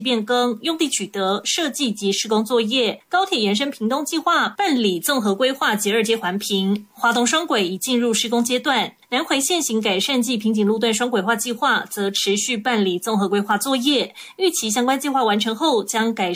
变更、用地取得、设计及施工作业，高铁延伸屏东计划办理综合规划及2阶环评，花东双轨已进入施工阶段，南回现行改善暨瓶颈路段双轨化计划则持续办理综合规划作业，预期相关计划完成后，将改